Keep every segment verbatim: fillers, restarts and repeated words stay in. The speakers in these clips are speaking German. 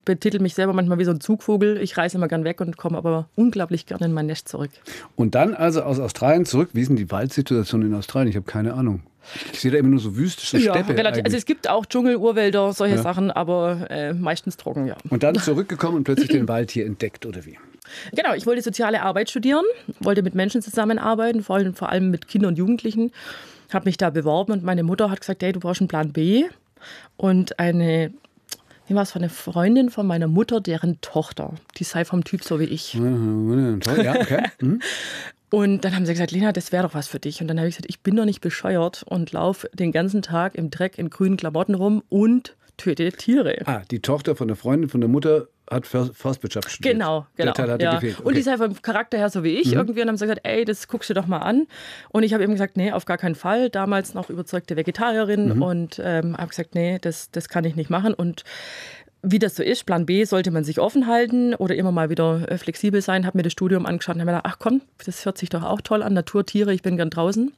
betitel mich selber manchmal wie so ein Zugvogel. Ich reise immer gern weg und komme aber unglaublich gerne in mein Nest zurück. Und dann also aus Australien zurück. Wie ist denn die Waldsituation in Australien? Ich habe keine Ahnung. Ich sehe da immer nur so wüstische ja, Steppe. Relativ, also es gibt auch Dschungel, Urwälder, solche ja. Sachen, aber äh, meistens trocken, ja. Und dann zurückgekommen und plötzlich den Wald hier entdeckt, oder wie? Genau, ich wollte soziale Arbeit studieren, wollte mit Menschen zusammenarbeiten, vor allem, vor allem mit Kindern und Jugendlichen. Habe mich da beworben und meine Mutter hat gesagt, hey, du brauchst einen Plan B. Und eine... Wie war es von einer Freundin von meiner Mutter, deren Tochter. Die sei vom Typ so wie ich. Ja, okay. Mhm. Und dann haben sie gesagt, Lena, das wäre doch was für dich. Und dann habe ich gesagt, ich bin doch nicht bescheuert und laufe den ganzen Tag im Dreck in grünen Klamotten rum und töte Tiere. Ah, die Tochter von der Freundin von der Mutter hat Forstwirtschaft studiert. Genau, genau. Der Teil hat ja. dir gefehlt. Okay. Und die sei vom Charakter her so wie ich. Mhm. Irgendwie und haben sie gesagt, ey, das guckst du doch mal an. Und ich habe eben gesagt, nee, auf gar keinen Fall. Damals noch überzeugte Vegetarierin mhm. und ähm, habe gesagt, nee, das, das kann ich nicht machen. Und wie das so ist, Plan B sollte man sich offen halten oder immer mal wieder äh, flexibel sein. Habe mir das Studium angeschaut und habe mir gedacht, ach komm, das hört sich doch auch toll an. Natur, Tiere, ich bin gern draußen.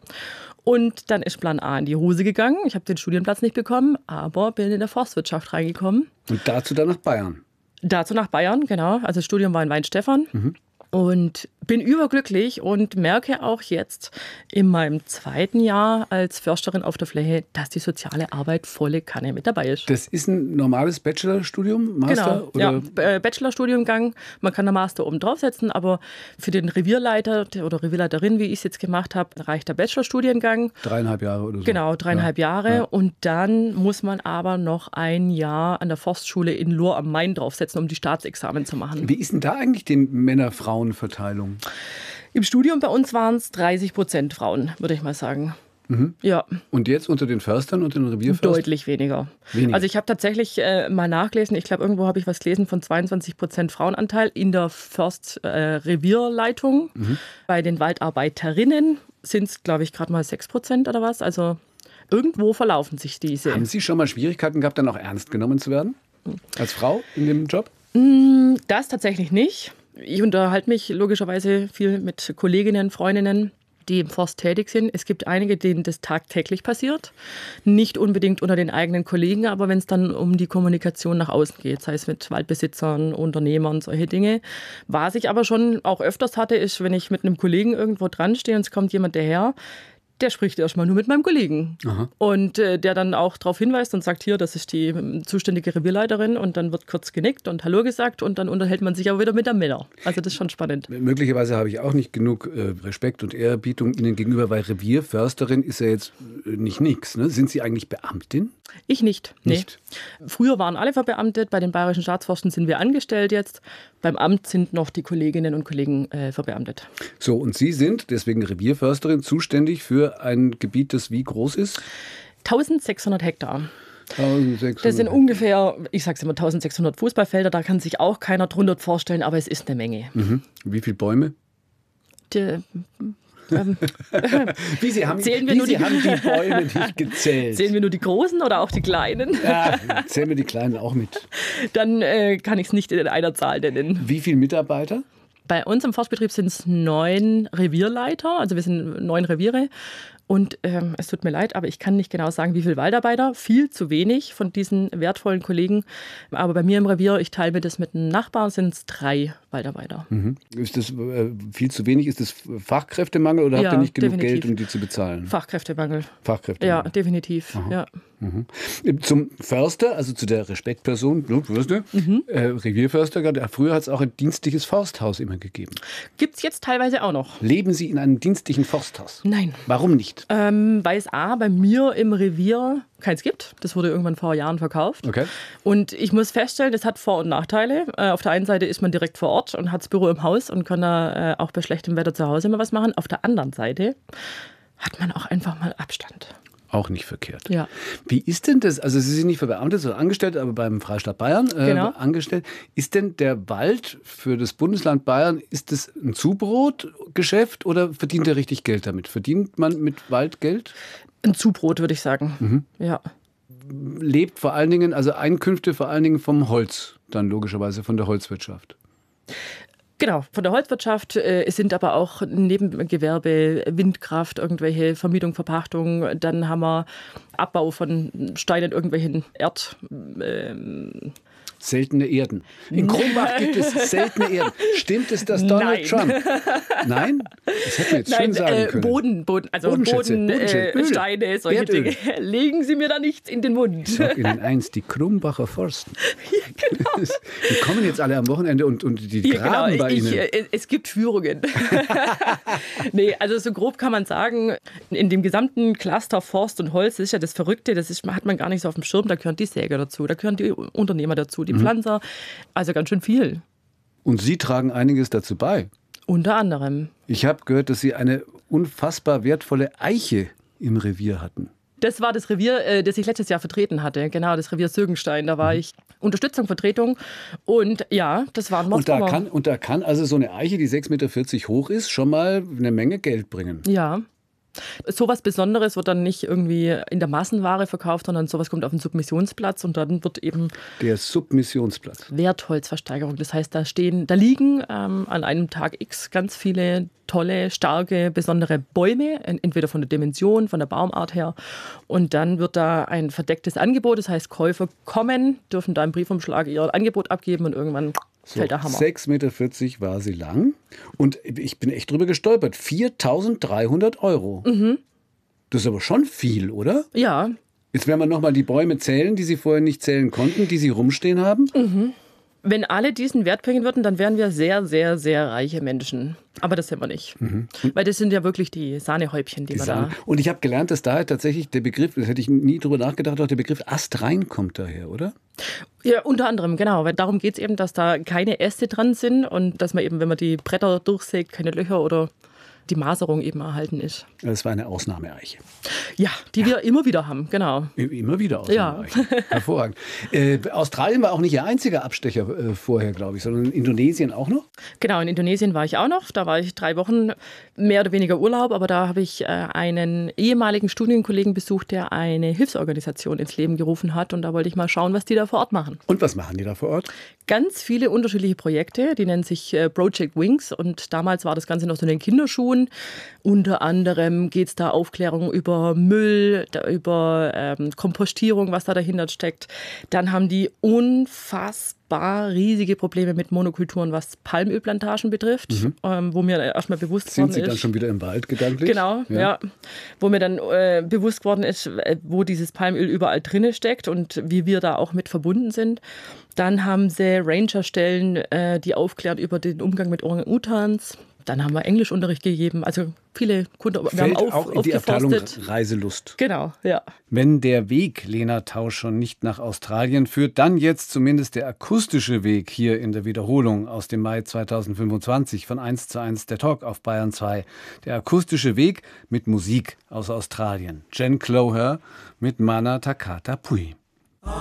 Und dann ist Plan A in die Hose gegangen. Ich habe den Studienplatz nicht bekommen, aber bin in der Forstwirtschaft reingekommen. Und dazu dann nach Bayern? Dazu nach Bayern, genau. Also das Studium war in Weinstefan. Mhm. Und bin überglücklich und merke auch jetzt in meinem zweiten Jahr als Försterin auf der Fläche, dass die soziale Arbeit volle Kanne mit dabei ist. Das ist ein normales Bachelorstudium, Master? Genau, oder? ja, Bachelorstudiengang. Man kann einen Master oben draufsetzen, aber für den Revierleiter oder Revierleiterin, wie ich es jetzt gemacht habe, reicht der Bachelorstudiengang. Dreieinhalb Jahre oder so. Genau, dreieinhalb ja. Jahre. Ja. Und dann muss man aber noch ein Jahr an der Forstschule in Lohr am Main draufsetzen, um die Staatsexamen zu machen. Wie ist denn da eigentlich die Männer-Frauen-Verteilung? Im Studium bei uns waren es dreißig Prozent Frauen, würde ich mal sagen. Mhm. Ja. Und jetzt unter den Förstern und den Revierförstern? Deutlich weniger. weniger. Also ich habe tatsächlich äh, mal nachgelesen, ich glaube, irgendwo habe ich was gelesen von zweiundzwanzig Prozent Frauenanteil in der Först-Revierleitung. Äh, mhm. Bei den Waldarbeiterinnen sind es, glaube ich, gerade mal sechs Prozent oder was. Also irgendwo verlaufen sich diese. Haben Sie schon mal Schwierigkeiten gehabt, dann auch ernst genommen zu werden? Als Frau in dem Job? Das tatsächlich nicht. Ich unterhalte mich logischerweise viel mit Kolleginnen, Freundinnen, die im Forst tätig sind. Es gibt einige, denen das tagtäglich passiert. Nicht unbedingt unter den eigenen Kollegen, aber wenn es dann um die Kommunikation nach außen geht, sei es mit Waldbesitzern, Unternehmern, solche Dinge. Was ich aber schon auch öfters hatte, ist, wenn ich mit einem Kollegen irgendwo dran stehe und es kommt jemand daher, der spricht erstmal nur mit meinem Kollegen. Aha. Und äh, der dann auch darauf hinweist und sagt, hier, das ist die ähm, zuständige Revierleiterin und dann wird kurz genickt und Hallo gesagt und dann unterhält man sich aber wieder mit der Männer. Also das ist schon spannend. Möglicherweise habe ich auch nicht genug äh, Respekt und Ehrerbietung Ihnen gegenüber, weil Revierförsterin ist ja jetzt äh, nicht nix. Ne? Sind Sie eigentlich Beamtin? Ich nicht. Nee. Nicht. Früher waren alle verbeamtet, bei den Bayerischen Staatsforsten sind wir angestellt jetzt. Beim Amt sind noch die Kolleginnen und Kollegen äh, verbeamtet. So, und Sie sind deswegen Revierförsterin zuständig für ein Gebiet, das wie groß ist? eintausendsechshundert Hektar. eintausendsechshundert. Das sind ungefähr, ich sage es immer, eintausendsechshundert Fußballfelder. Da kann sich auch keiner drunter vorstellen, aber es ist eine Menge. Mhm. Wie viele Bäume? Die, ähm, wie Sie haben, zählen wir wie nur Sie die, haben die Bäume nicht gezählt. Zählen wir nur die großen oder auch die kleinen? Ja, zählen wir die kleinen auch mit. Dann äh, kann ich es nicht in einer Zahl nennen. Wie viele Mitarbeiter? Bei uns im Forstbetrieb sind es neun Revierleiter, also wir sind neun Reviere. Und ähm, es tut mir leid, aber ich kann nicht genau sagen, wie viele Waldarbeiter. Viel zu wenig von diesen wertvollen Kollegen. Aber bei mir im Revier, ich teile mir das mit einem Nachbarn, sind es drei Waldarbeiter. Mhm. Ist das äh, viel zu wenig? Ist das Fachkräftemangel oder ja, habt ihr nicht genug definitiv. Geld, um die zu bezahlen? Fachkräftemangel. Fachkräftemangel. Ja, definitiv. Ja. Mhm. Zum Förster, also zu der Respektperson, Förster, mhm. äh, Revierförster, früher hat es auch ein dienstliches Forsthaus immer gegeben. Gibt es jetzt teilweise auch noch. Leben Sie in einem dienstlichen Forsthaus? Nein. Warum nicht? Ähm, weil es A, bei mir im Revier keins gibt. Das wurde irgendwann vor Jahren verkauft. Okay. Und ich muss feststellen, das hat Vor- und Nachteile. Äh, auf der einen Seite ist man direkt vor Ort und hat das Büro im Haus und kann da äh, auch bei schlechtem Wetter zu Hause immer was machen. Auf der anderen Seite hat man auch einfach mal Abstand. Auch nicht verkehrt. Ja. Wie ist denn das? Also Sie sind nicht verbeamtet, sondern angestellt, aber beim Freistaat Bayern äh, genau. angestellt. Ist denn der Wald für das Bundesland Bayern, ist das ein Zubrotgeschäft oder verdient er richtig Geld damit? Verdient man mit Wald Geld? Ein Zubrot, würde ich sagen. Mhm. Ja. Lebt vor allen Dingen, also Einkünfte vor allen Dingen vom Holz, dann logischerweise von der Holzwirtschaft. Genau, von der Holzwirtschaft. Es sind aber auch Nebengewerbe, Windkraft, irgendwelche Vermietung, Verpachtung. Dann haben wir Abbau von Steinen, irgendwelchen Erd, äh, Seltene Erden. In Krumbach gibt es seltene Erden. Stimmt es, dass Donald Nein. Trump... Nein? Das hätten wir jetzt Nein, schön sagen äh, können. Boden, Boden, also Bodenschätze, Boden, Bodenschätze, äh, Öl, Steine, solche Erdöl. Dinge. Legen Sie mir da nichts in den Mund. Sag Ihnen eins, die Krumbacher Forsten. Ja, genau. Die kommen jetzt alle am Wochenende und, und die Ja, graben genau. bei Ich, Ihnen. äh, es gibt Führungen. Nee, also so grob kann man sagen, in dem gesamten Cluster Forst und Holz, das ist ja das Verrückte, das ist, hat man gar nicht so auf dem Schirm, da gehören die Säger dazu, da gehören die Unternehmer dazu, die Pflanzer, also ganz schön viel. Und Sie tragen einiges dazu bei. Unter anderem. Ich habe gehört, dass Sie eine unfassbar wertvolle Eiche im Revier hatten. Das war das Revier, äh, das ich letztes Jahr vertreten hatte. Genau, das Revier Sögenstein. Da war ich Unterstützung, Vertretung. Und ja, das war ein Und da, Mordsbomber. kann, und da kann also so eine Eiche, die sechs Meter vierzig hoch ist, schon mal eine Menge Geld bringen. Ja. Sowas Besonderes wird dann nicht irgendwie in der Massenware verkauft, sondern sowas kommt auf den Submissionsplatz und dann wird eben Der Submissionsplatz. Wertholzversteigerung. Das heißt, da stehen, da liegen ähm, an einem Tag X ganz viele tolle, starke, besondere Bäume, entweder von der Dimension, von der Baumart her. Und dann wird da ein verdecktes Angebot. Das heißt, Käufer kommen, dürfen da im Briefumschlag ihr Angebot abgeben und irgendwann So, fällt der Hammer. sechs Meter vierzig war sie lang und ich bin echt drüber gestolpert. viertausenddreihundert Euro. Mhm. Das ist aber schon viel, oder? Ja, Jetzt werden wir nochmal die Bäume zählen, die Sie vorher nicht zählen konnten, die Sie rumstehen haben. wenn alle diesen Wert bringen würden, dann wären wir sehr, sehr, sehr reiche Menschen. Aber das sind wir nicht. Mhm. Weil das sind ja wirklich die Sahnehäubchen, die, Die wir Sahne. da... Und ich habe gelernt, dass daher tatsächlich der Begriff, das hätte ich nie drüber nachgedacht, auch der Begriff Astrein kommt daher, oder? Ja, unter anderem, genau. Weil darum geht es eben, dass da keine Äste dran sind und dass man eben, wenn man die Bretter durchsägt, keine Löcher oder die Maserung eben erhalten ist. Das war eine Ausnahmeeiche. Ja, die wir immer wieder haben, genau. Immer wieder Ja. Ausnahmeeiche. Hervorragend. Äh, Australien war auch nicht Ihr einziger Abstecher äh, vorher, glaube ich, sondern Indonesien auch noch? Genau, in Indonesien war ich auch noch. Da war ich drei Wochen mehr oder weniger Urlaub, aber da habe ich äh, einen ehemaligen Studienkollegen besucht, der eine Hilfsorganisation ins Leben gerufen hat. Und da wollte ich mal schauen, was die da vor Ort machen. Und was machen die da vor Ort? Ganz viele unterschiedliche Projekte, die nennen sich äh, Project Wings. Und damals war das Ganze noch so in den Kinderschuhen. Unter anderem geht es da Aufklärung über Müll, da über ähm, Kompostierung, was da dahinter steckt. Dann haben die unfassbar riesige Probleme mit Monokulturen, was Palmölplantagen betrifft, mhm. ähm, wo mir erstmal bewusst Sind geworden Sie ist. dann schon wieder im Wald gedanklich? Genau, ja. ja. Wo mir dann äh, bewusst geworden ist, wo dieses Palmöl überall drinne steckt und wie wir da auch mit verbunden sind. Dann haben sie Rangerstellen, äh, die aufklären über den Umgang mit Orang-Utans. Dann haben wir Englischunterricht gegeben, also viele Kunden. Fällt wir haben auf, auch in die Abteilung aufgeforstet. Reiselust. Genau, ja. Wenn der Weg, Lena Tausch, schon nicht nach Australien führt, dann jetzt zumindest der akustische Weg hier in der Wiederholung aus dem Mai zweitausendfünfundzwanzig von eins zu eins der Talk auf Bayern zwei. Der akustische Weg mit Musik aus Australien. Jen Cloher mit Mana Takata Pui.